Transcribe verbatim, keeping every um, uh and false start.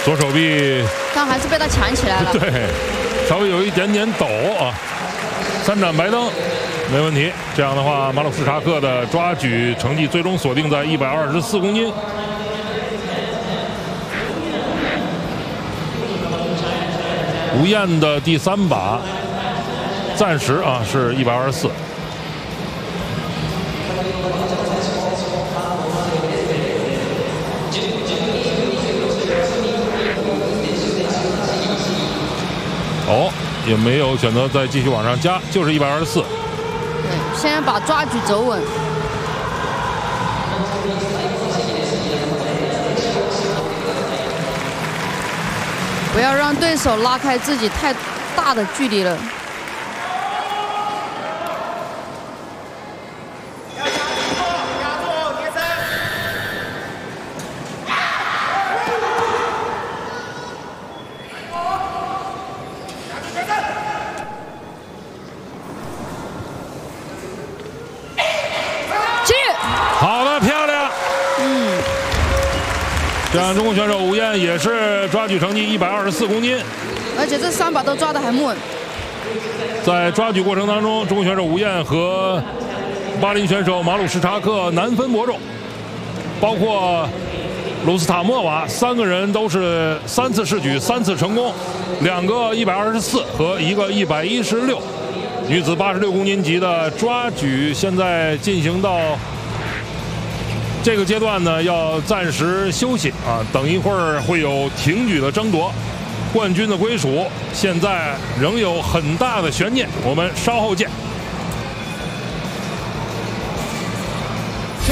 左手臂， 但还是被他抢起来了。 对，稍微有一点点抖啊。三盏白灯，没问题。这样的话，马鲁斯查克的抓举成绩最终锁定在一百二十四公斤。吴燕的第三把，暂时啊是一百二十四。哦，也没有选择再继续往上加，就是一百二十四。 对，先把抓举走稳。不要让对手拉开自己太大的距离了。好的，漂亮。嗯。这样，中国选手吴燕也是抓举成绩一百二十四公斤，而且这三把都抓得很稳。在抓举过程当中，中国选手吴燕和巴林选手马鲁什查克难分伯仲，包括鲁斯塔莫娃三个人都是三次试举三次成功，两个一百二十四和一个一百一十六。女子八十六公斤级的抓举现在进行到这个阶段呢，要暂时休息啊，等一会儿会有挺举的争夺，冠军的归属现在仍有很大的悬念，我们稍后见。